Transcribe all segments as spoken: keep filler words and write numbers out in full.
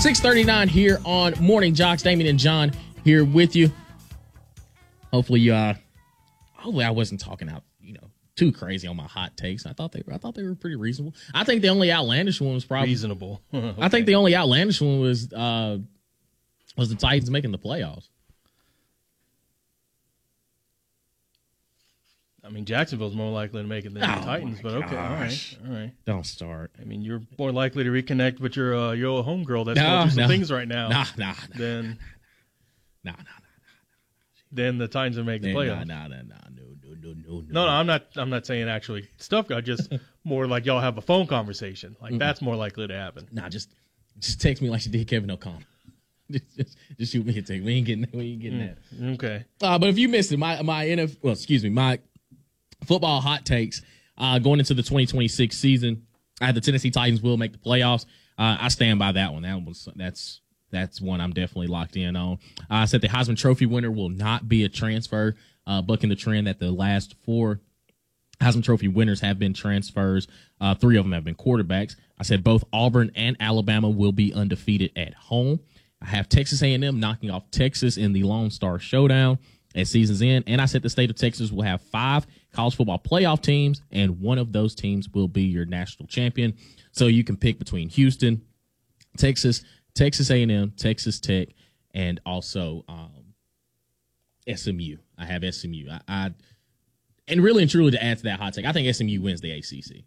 six thirty-nine here on Morning Jocks. Damien and John here with you. Hopefully, you, uh, hopefully I wasn't talking out, you know, too crazy on my hot takes. I thought they were, I thought they were pretty reasonable. I think the only outlandish one was probably reasonable. Okay. I think the only outlandish one was uh, was the Titans making the playoffs. I mean, Jacksonville's more likely to make it than oh the Titans, but okay, all right, all right. Don't start. I mean, you're more likely to reconnect with your uh, your old homegirl that's no, going through some no. things right now. Nah, nah, nah. Then, nah, nah, nah. Then the Titans are making the playoffs. Nah, nah, nah, nah, no, no, no, no, no. No, no, I'm not. I'm not saying actually stuff. I just more like y'all have a phone conversation. Like mm-hmm. That's more likely to happen. Nah, just just text me like you did Kevin O'Connor. Just, just, just shoot me a text. We ain't getting, we ain't getting mm, that. Okay. Uh, but if you missed it, my my N F L, well, excuse me, my football hot takes uh, going into the twenty twenty-six season. I had the Tennessee Titans will make the playoffs. Uh, I stand by that one. That was that's that's one I'm definitely locked in on. Uh, I said the Heisman Trophy winner will not be a transfer, uh, bucking the trend that the last four Heisman Trophy winners have been transfers. Uh, three of them have been quarterbacks. I said both Auburn and Alabama will be undefeated at home. I have Texas A and M knocking off Texas in the Lone Star Showdown at season's end. And I said the state of Texas will have five college football playoff teams, and one of those teams will be your national champion. So you can pick between Houston, Texas, Texas A and M, Texas Tech, and also um, S M U. I have S M U. I, I and really and truly to add to that hot take, I think S M U wins the A C C.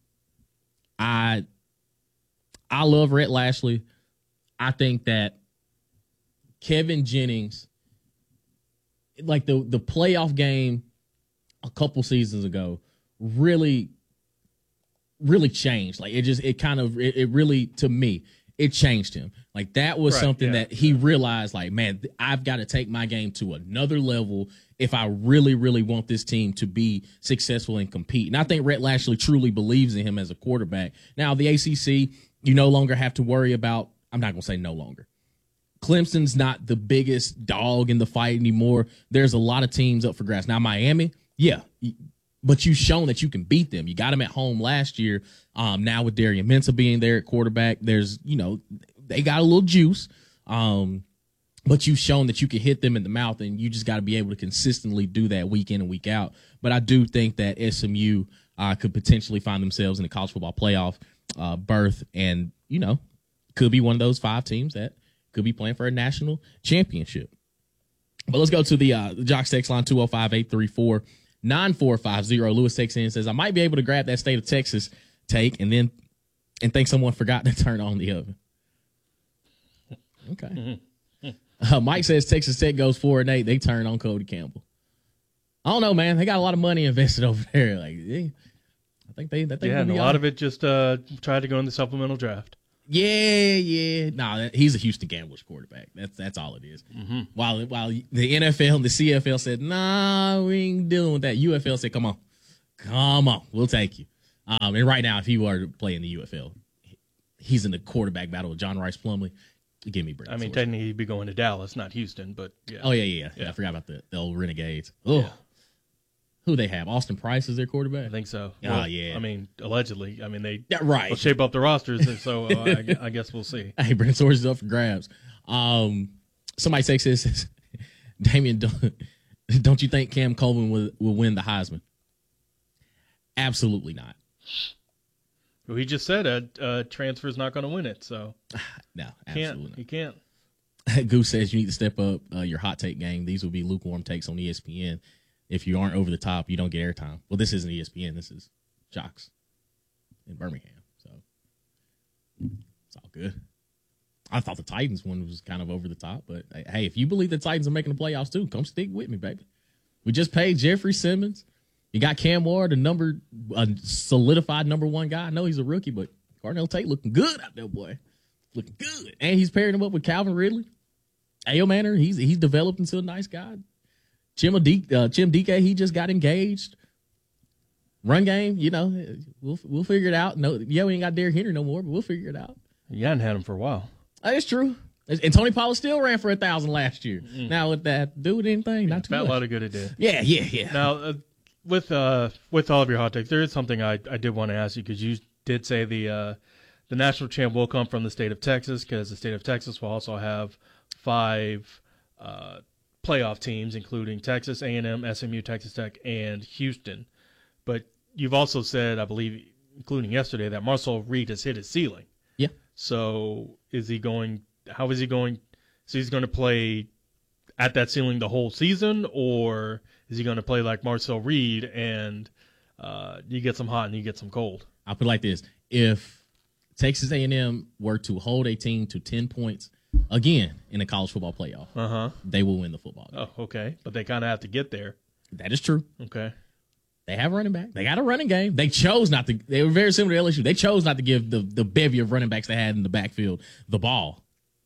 I I love Rhett Lashlee. I think that Kevin Jennings, like the the playoff game a couple seasons ago, really, really changed. Like it just, it kind of, it, it really, to me, it changed him. Like that was right, something yeah, that he yeah. realized, like, man, I've got to take my game to another level if I really, really want this team to be successful and compete. And I think Rhett Lashlee truly believes in him as a quarterback. Now, the A C C, you no longer have to worry about, I'm not going to say no longer. Clemson's not the biggest dog in the fight anymore. There's a lot of teams up for grabs. Now, Miami, yeah, but you've shown that you can beat them. You got them at home last year. Um, now with Darian Mensah being there at quarterback, there's, you know, they got a little juice. Um, but you've shown that you can hit them in the mouth, and you just got to be able to consistently do that week in and week out. But I do think that S M U uh, could potentially find themselves in the college football playoff uh, berth, and, you know, could be one of those five teams that could be playing for a national championship. But let's go to the, uh, the Jocks text line, two oh five, eight three four, nine four five zero. Lewis texts in and says, I might be able to grab that state of Texas take and then and think someone forgot to turn on the oven. Okay. Uh, Mike says Texas Tech goes four and eight. They turn on Cody Campbell. I don't know, man. They got a lot of money invested over there. Like, they, I think they. I think yeah, and a lot of it just uh, tried to go in the supplemental draft. Yeah, yeah. No, nah, he's a Houston Gamblers quarterback. That's that's all it is. Mm-hmm. While while the N F L and the C F L said, nah, we ain't dealing with that. U F L said, come on, come on, we'll take you. Um, and right now, if he were to play in the U F L, he's in the quarterback battle with John Rice Plumlee. Give me break. I mean, technically he'd be going to Dallas, not Houston, but yeah. Oh yeah, yeah, yeah. yeah I forgot about the, the old Renegades. Oh. Yeah. Who they have? Austin Price is their quarterback? I think so. Oh, well, yeah. I mean, allegedly. I mean, they yeah, right. will shape up the rosters, so uh, I, I guess we'll see. Hey, Brent Soares is up for grabs. Um, somebody takes this. Damien, don't, don't you think Cam Coleman will, will win the Heisman? Absolutely not. Well, he just said a, a transfer is not going to win it, so. No, absolutely can't. Not. He can't. Goose says you need to step up uh, your hot take game. These will be lukewarm takes on E S P N. If you aren't over the top, you don't get airtime. Well, this isn't E S P N. This is Jocks in Birmingham. So it's all good. I thought the Titans one was kind of over the top. But, hey, if you believe the Titans are making the playoffs too, come stick with me, baby. We just paid Jeffrey Simmons. You got Cam Ward, the number, a solidified number one guy. I know he's a rookie, but Cardinal Tate looking good out there, boy. Looking good. And he's pairing him up with Calvin Ridley. Ayo Manor, he's, he's developed into a nice guy. Chim, D, uh, Chim D K, he just got engaged. Run game, you know, we'll we'll figure it out. No, yeah, we ain't got Derrick Henry no more, but we'll figure it out. You hadn't had him for a while. That's true. And Tony Pollard still ran for a thousand last year. Mm. Now, with that, do with anything, yeah, not too much. A lot of good it did. Yeah, yeah, yeah. Now, uh, with uh, with all of your hot takes, there is something I, I did want to ask you because you did say the uh, the national champ will come from the state of Texas, because the state of Texas will also have five uh, playoff teams, including Texas A and M, S M U, Texas Tech, and Houston. But you've also said, I believe, including yesterday, that Marcel Reed has hit his ceiling. Yeah. So is he going – how is he going – so he's going to play at that ceiling the whole season, or is he going to play like Marcel Reed and uh, you get some hot and you get some cold? I'll put it like this. If Texas A and M were to hold a team to ten points again in the college football playoff, uh-huh. they will win the football game. Oh, okay. But they kind of have to get there. That is true. Okay. They have a running back. They got a running game. They chose not to. They were very similar to L S U. They chose not to give the, the bevy of running backs they had in the backfield the ball.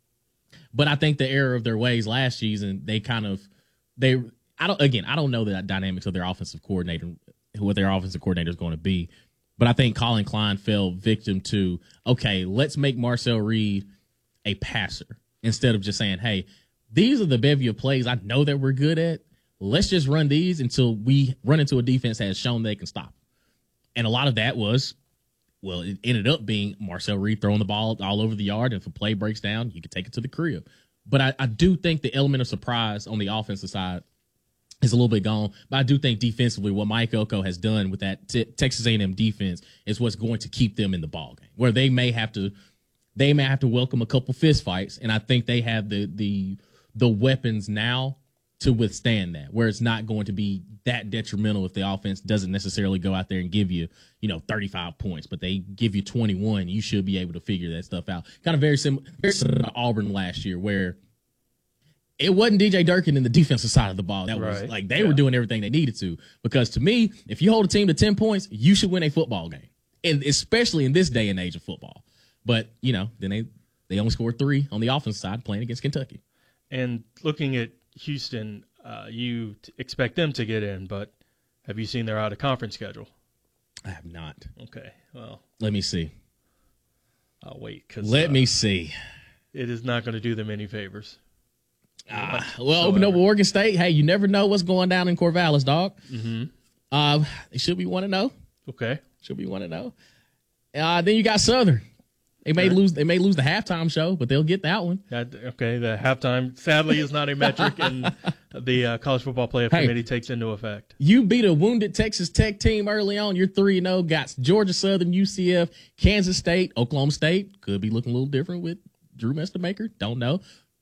But I think the error of their ways last season, they kind of, they, I don't, again, I don't know the dynamics of their offensive coordinator, what their offensive coordinator is going to be. But I think Colin Klein fell victim to, okay, let's make Marcel Reed a passer instead of just saying, hey, these are the bevy of plays I know that we're good at. Let's just run these until we run into a defense that has shown they can stop. And a lot of that was, well, it ended up being Marcel Reed throwing the ball all over the yard. And if a play breaks down, you can take it to the crib. But I, I do think the element of surprise on the offensive side is a little bit gone. But I do think defensively what Mike Elko has done with that t- Texas A and M defense is what's going to keep them in the ballgame, where they may have to they may have to welcome a couple fist fights. And I think they have the the the weapons now to withstand that, where it's not going to be that detrimental if the offense doesn't necessarily go out there and give you, you know, thirty-five points, but they give you twenty-one. You should be able to figure that stuff out. Kind of very similar, very similar to Auburn last year, where it wasn't D J Durkin in the defensive side of the ball. That was right. like they yeah. were doing everything they needed to. Because to me, if you hold a team to ten points, you should win a football game, and especially in this day and age of football. But you know, then they they only scored three on the offensive side playing against Kentucky. And looking at Houston, uh, you t- expect them to get in, but have you seen their out-of-conference schedule? I have not. Okay, well. Let me see. I'll wait. Cause, Let uh, me see. It is not going to do them any favors. Uh, well, open up Oregon State. Hey, you never know what's going down in Corvallis, dog. Mm-hmm. Uh, they should be one to know. Okay. Should be one to know. Uh, then you got Southern. They may okay. lose. They may lose the halftime show, but they'll get that one. That, okay, the halftime sadly is not a metric, and the uh, college football playoff hey, committee takes into effect. You beat a wounded Texas Tech team early on. You're three and zero. Got Georgia Southern, U C F, Kansas State, Oklahoma State. Could be looking a little different with Drew Mestermaker. Don't know.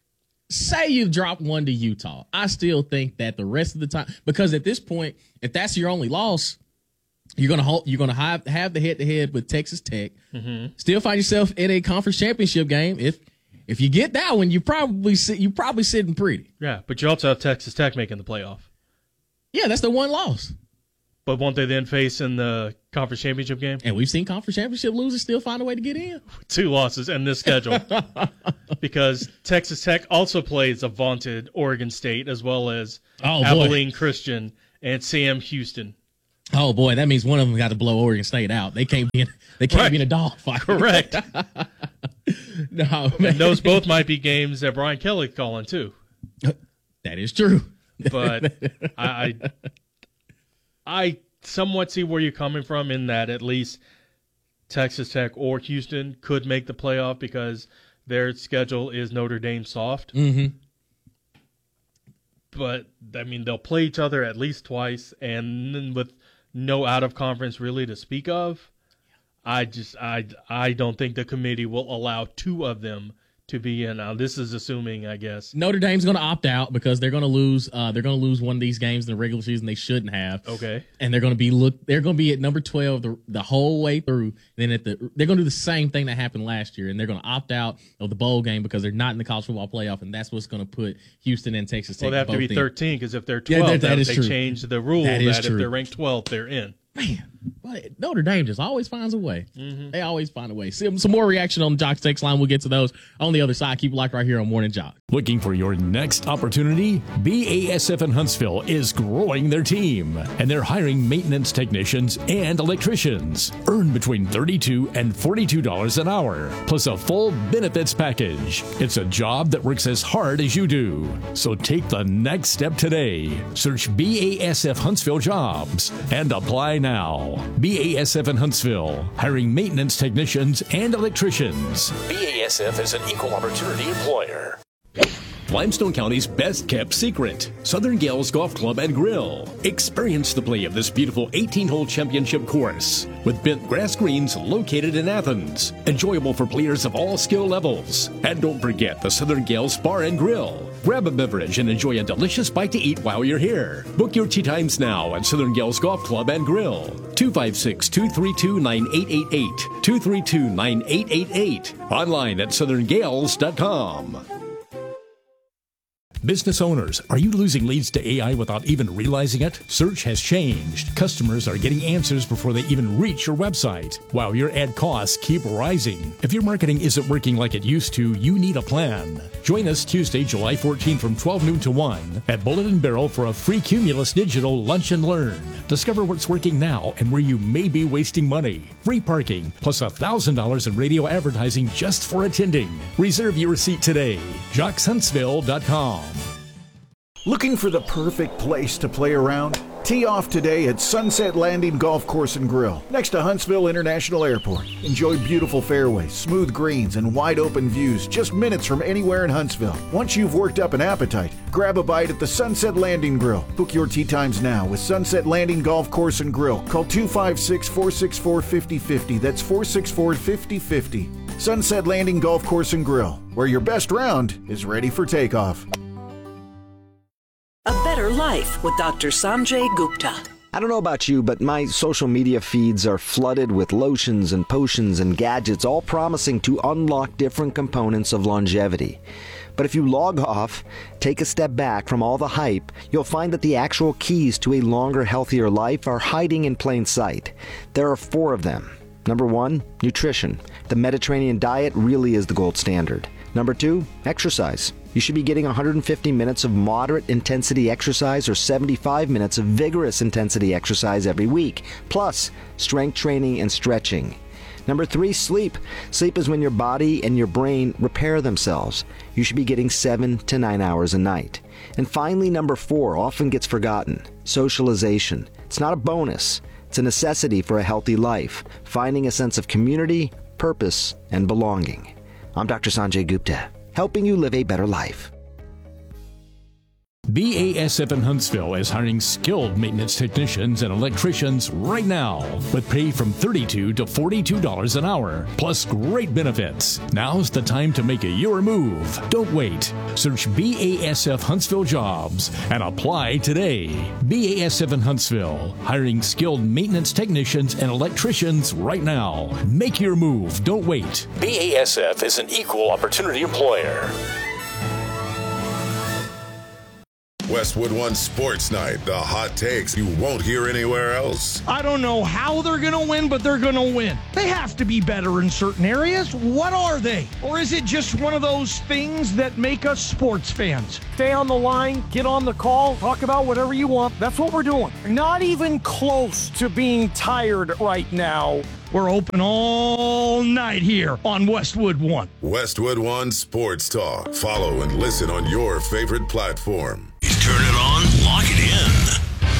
Say you've dropped one to Utah. I still think that the rest of the time, because at this point, if that's your only loss, you're gonna hold, you're gonna have, have the head to head with Texas Tech. Mm-hmm. Still find yourself in a conference championship game. If if you get that one, you probably sit, you probably sitting pretty. Yeah, but you also have Texas Tech making the playoff. Yeah, that's the one loss. But won't they then face in the conference championship game? And we've seen conference championship losers still find a way to get in. Two losses in this schedule. Because Texas Tech also plays a vaunted Oregon State, as well as oh, Abilene boy. Christian and Sam Houston. Oh boy, that means one of them got to blow Oregon State out. They can't be in, they can't right. be in a dogfight. Correct. No, and those both might be games that Brian Kelly calling too. That is true. But I, I, I somewhat see where you're coming from in that at least Texas Tech or Houston could make the playoff because their schedule is Notre Dame soft. Mm-hmm. But I mean, they'll play each other at least twice, and then with no out of conference really to speak of, I just I I don't think the committee will allow two of them to be in. Now this is assuming, I guess, Notre Dame's going to opt out because they're going to lose. Uh, they're going to lose one of these games in the regular season they shouldn't have. Okay, and they're going to be look. They're going to be at number twelve the the whole way through. Then at the they're going to do the same thing that happened last year, and they're going to opt out of the bowl game because they're not in the college football playoff, and that's what's going to put Houston and Texas Tech. Well, they have to be in. thirteen because if they're twelve, yeah, that, that is they true. change the rule that, that if true. they're ranked twelfth, they're in. Man, but Notre Dame just always finds a way. Mm-hmm. They always find a way. Some, some more reaction on the Jocks text line. We'll get to those on the other side. Keep it locked right here on Morning Jock. Looking for your next opportunity? B A S F in Huntsville is growing their team, and they're hiring maintenance technicians and electricians. Earn between thirty-two dollars and forty-two dollars an hour, plus a full benefits package. It's a job that works as hard as you do. So take the next step today. Search B A S F Huntsville Jobs and apply now. now. B A S F in Huntsville, hiring maintenance technicians and electricians. B A S F is an equal opportunity employer. Limestone County's best-kept secret, Southern Gales Golf Club and Grill. Experience the play of this beautiful eighteen-hole championship course with bent grass greens located in Athens. Enjoyable for players of all skill levels. And don't forget the Southern Gales Bar and Grill. Grab a beverage and enjoy a delicious bite to eat while you're here. Book your tee times now at Southern Gales Golf Club and Grill. two five six, two three two, nine eight eight eight. two three two, nine eight eight eight. Online at southern gales dot com. Business owners, are you losing leads to A I without even realizing it? Search has changed. Customers are getting answers before they even reach your website, while your ad costs keep rising. If your marketing isn't working like it used to, you need a plan. Join us Tuesday, July fourteenth from twelve noon to one at Bullet and Barrel for a free Cumulus Digital Lunch and Learn. Discover what's working now and where you may be wasting money. Free parking, plus one thousand dollars in radio advertising just for attending. Reserve your seat today. jocks huntsville dot com. Looking for the perfect place to play around? Tee off today at Sunset Landing Golf Course and Grill, next to Huntsville International Airport. Enjoy beautiful fairways, smooth greens, and wide open views just minutes from anywhere in Huntsville. Once you've worked up an appetite, grab a bite at the Sunset Landing Grill. Book your tee times now with Sunset Landing Golf Course and Grill. Call two five six, four six four, five oh five oh. That's four six four, five oh five oh. Sunset Landing Golf Course and Grill, where your best round is ready for takeoff. A Better Life with Doctor Sanjay Gupta. I don't know about you, but my social media feeds are flooded with lotions and potions and gadgets, all promising to unlock different components of longevity. But if you log off, take a step back from all the hype, you'll find that the actual keys to a longer, healthier life are hiding in plain sight. There are four of them. Number one, nutrition. The Mediterranean diet really is the gold standard. Number two, exercise. You should be getting one hundred fifty minutes of moderate intensity exercise or seventy-five minutes of vigorous intensity exercise every week, plus strength training and stretching. Number three, sleep. Sleep is when your body and your brain repair themselves. You should be getting seven to nine hours a night. And finally, number four, often gets forgotten, socialization. It's not a bonus. It's a necessity for a healthy life, finding a sense of community, purpose, and belonging. I'm Doctor Sanjay Gupta, helping you live a better life. B A S F in Huntsville is hiring skilled maintenance technicians and electricians right now with pay from thirty-two dollars to forty-two dollars an hour, plus great benefits. Now's the time to make a your move. Don't wait. Search B A S F Huntsville Jobs and apply today. B A S F in Huntsville, hiring skilled maintenance technicians and electricians right now. Make your move. Don't wait. B A S F is an equal opportunity employer. Westwood One Sports Night, the hot takes you won't hear anywhere else. I don't know how they're going to win, but they're going to win. They have to be better in certain areas. What are they? Or is it just one of those things that make us sports fans? Stay on the line, get on the call, talk about whatever you want. That's what we're doing. Not even close to being tired right now. We're open all night here on Westwood One. Westwood One Sports Talk. Follow and listen on your favorite platform. Turn it on, lock it in.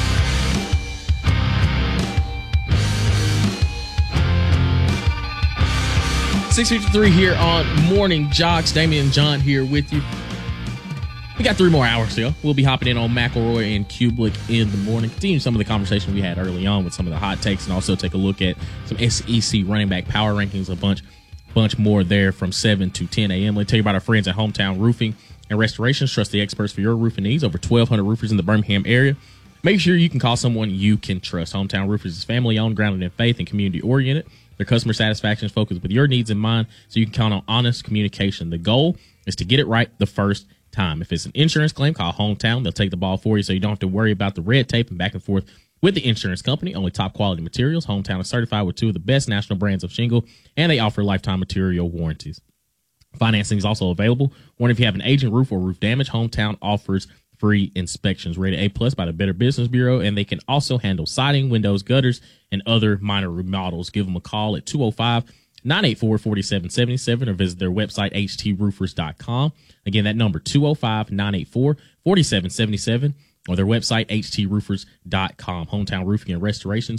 six fifty-three here on Morning Jocks. Damian John here with you. We got three more hours still. We'll be hopping in on McElroy and Kublik in the morning. Continue some of the conversation we had early on with some of the hot takes, and also take a look at some S E C running back power rankings, a bunch bunch more there from seven to ten a.m. Let's tell you about our friends at Hometown Roofing and Restorations. Trust the experts for your roofing needs. Over twelve hundred roofers in the Birmingham area. Make sure you can call someone you can trust. Hometown Roofers is family-owned, grounded in faith, and community-oriented. Their customer satisfaction is focused with your needs in mind, so you can count on honest communication. The goal is to get it right the first time. If it's an insurance claim, call Hometown. They'll take the ball for you, so you don't have to worry about the red tape and back and forth with the insurance company. Only top-quality materials. Hometown is certified with two of the best national brands of shingle, and they offer lifetime material warranties. Financing is also available. Wonder if you have an aging roof or roof damage, Hometown offers free inspections. Rated A plus by the Better Business Bureau, and they can also handle siding, windows, gutters, and other minor remodels. Give them a call at two oh five, nine eight four, four seven seven seven or visit their website, h t roofers dot com. Again, that number, two oh five, nine eight four, four seven seven seven or their website, h t roofers dot com. Hometown Roofing and Restorations.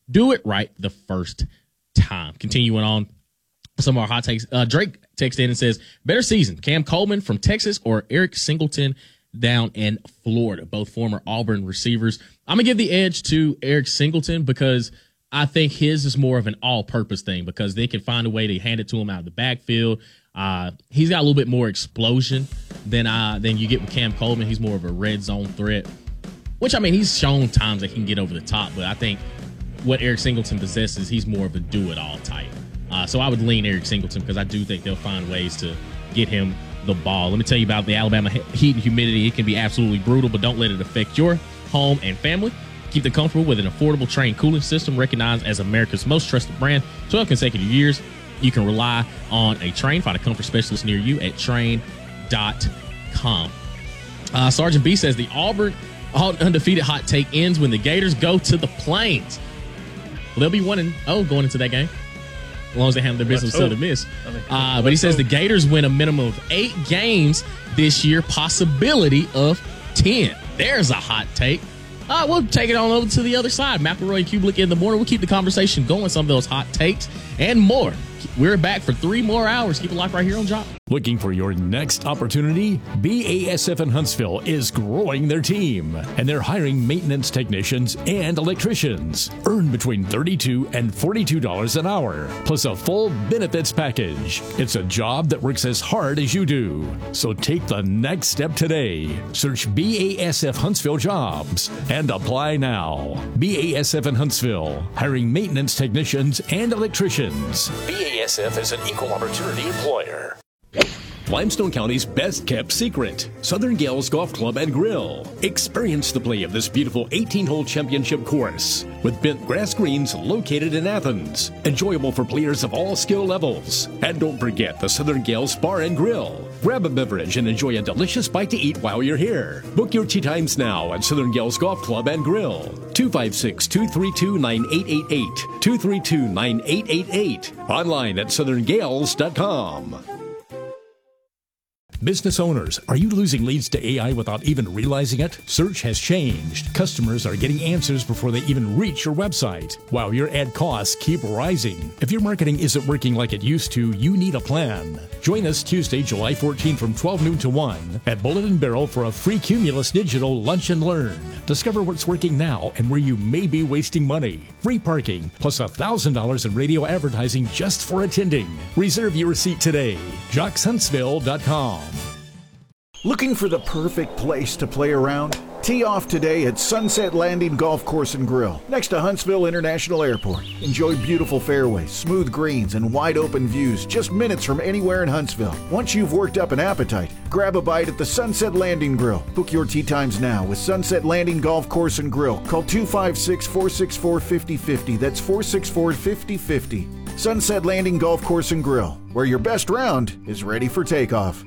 Do it right the first time. Continuing on some of our hot takes. Uh, Drake texted in and says, better season, Cam Coleman from Texas or Eric Singleton down in Florida, both former Auburn receivers. I'm going to give the edge to Eric Singleton because I think his is more of an all-purpose thing because they can find a way to hand it to him out of the backfield. Uh, he's got a little bit more explosion than uh, than you get with Cam Coleman. He's more of a red zone threat, which, I mean, he's shown times that he can get over the top, but I think what Eric Singleton possesses, he's more of a do-it-all type. Uh, so I would lean Eric Singleton because I do think they'll find ways to get him the ball. Let me tell you about the Alabama heat and humidity. It can be absolutely brutal, but don't let it affect your home and family. Keep them comfortable with an affordable Trane cooling system recognized as America's most trusted brand. twelve consecutive years. You can rely on a Trane. Find a comfort specialist near you at Trane dot com. Uh, Sergeant B says the Auburn undefeated hot take ends when the Gators go to the Plains. Well, they'll be one and oh going into that game, as long as they handle their business with Southern Miss. Uh, but he says the Gators win a minimum of eight games this year, possibility of ten. There's a hot take. Uh, we'll take it on over to the other side. McElroy and Kublik in the morning. We'll keep the conversation going, some of those hot takes and more. We're back for three more hours. Keep it locked right here on Jock. Looking for your next opportunity? B A S F in Huntsville is growing their team, and they're hiring maintenance technicians and electricians. Earn between thirty-two dollars and forty-two dollars an hour, plus a full benefits package. It's a job that works as hard as you do. So take the next step today. Search B A S F Huntsville Jobs and apply now. B A S F in Huntsville, hiring maintenance technicians and electricians. B A S F is an equal opportunity employer. Limestone County's best-kept secret, Southern Gales Golf Club and Grill. Experience the play of this beautiful eighteen-hole championship course with bent grass greens located in Athens. Enjoyable for players of all skill levels. And don't forget the Southern Gales Bar and Grill. Grab a beverage and enjoy a delicious bite to eat while you're here. Book your tee times now at Southern Gales Golf Club and Grill. two five six, two three two, nine eight eight eight. two three two, nine eight eight eight. Online at southern gales dot com. Business owners, are you losing leads to A I without even realizing it? Search has changed. Customers are getting answers before they even reach your website, while your ad costs keep rising. If your marketing isn't working like it used to, you need a plan. Join us Tuesday, July fourteenth from twelve noon to one at Bullet and Barrel for a free Cumulus Digital Lunch and Learn. Discover what's working now and where you may be wasting money. Free parking, plus one thousand dollars in radio advertising just for attending. Reserve your seat today. jocks huntsville dot com. Looking for the perfect place to play around? Tee off today at Sunset Landing Golf Course and Grill, next to Huntsville International Airport. Enjoy beautiful fairways, smooth greens, and wide open views just minutes from anywhere in Huntsville. Once you've worked up an appetite, grab a bite at the Sunset Landing Grill. Book your tee times now with Sunset Landing Golf Course and Grill. Call two five six, four six four, five oh five oh. That's four six four, five oh five oh. Sunset Landing Golf Course and Grill, where your best round is ready for takeoff.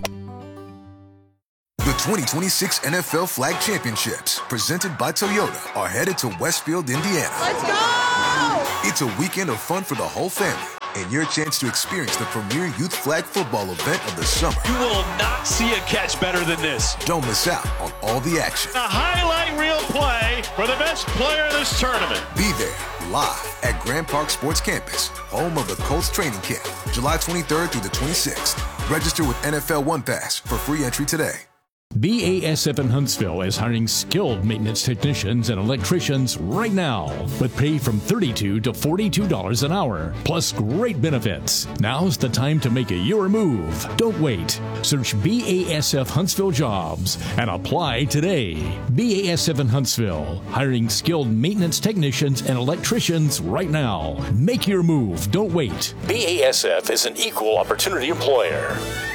The twenty twenty-six N F L Flag Championships, presented by Toyota, are headed to Westfield, Indiana. Let's go! It's a weekend of fun for the whole family, and your chance to experience the premier youth flag football event of the summer. You will not see a catch better than this. Don't miss out on all the action. A highlight reel play for the best player in this tournament. Be there live at Grand Park Sports Campus, home of the Colts training camp, July twenty-third through the twenty-sixth. Register with N F L One Pass for free entry today. B A S F in Huntsville is hiring skilled maintenance technicians and electricians right now with pay from thirty-two dollars to forty-two dollars an hour, plus great benefits. Now's the time to make a your move. Don't wait. Search B A S F Huntsville Jobs and apply today. B A S F in Huntsville, hiring skilled maintenance technicians and electricians right now. Make your move. Don't wait. B A S F is an equal opportunity employer.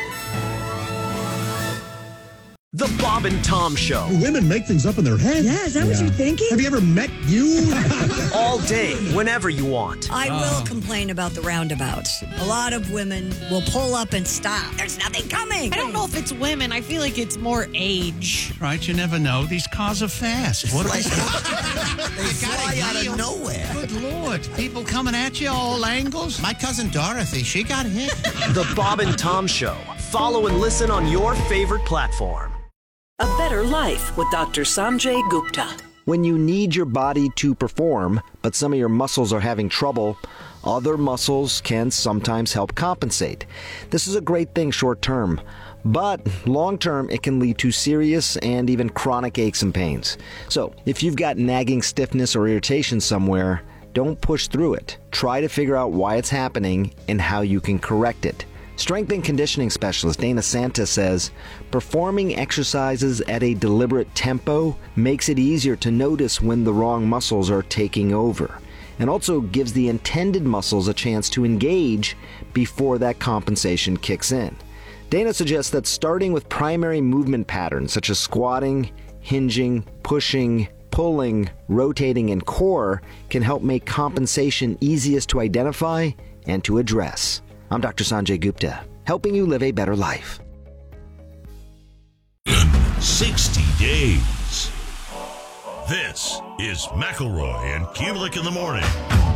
The Bob and Tom Show. Women make things up in their head. Yeah, is that yeah. what you're thinking? Have you ever met you? All day, whenever you want. I uh. will complain about the roundabouts. A lot of women will pull up and stop. There's nothing coming. I don't know if it's women. I feel like it's more age. Right, you never know. These cars are fast. What are they? They fly out of nowhere. Good Lord. People coming at you all angles. My cousin Dorothy, she got hit. The Bob and Tom Show. Follow and listen on your favorite platform. A Better Life with Doctor Sanjay Gupta. When you need your body to perform, but some of your muscles are having trouble, other muscles can sometimes help compensate. This is a great thing short term, but long term it can lead to serious and even chronic aches and pains. So if you've got nagging stiffness or irritation somewhere, don't push through it. Try to figure out why it's happening and how you can correct it. Strength and conditioning specialist Dana Santa says, performing exercises at a deliberate tempo makes it easier to notice when the wrong muscles are taking over, and also gives the intended muscles a chance to engage before that compensation kicks in. Dana suggests that starting with primary movement patterns such as squatting, hinging, pushing, pulling, rotating, and core can help make compensation easiest to identify and to address. I'm Doctor Sanjay Gupta, helping you live a better life. In sixty days. This is McElroy and Kubelik in the morning.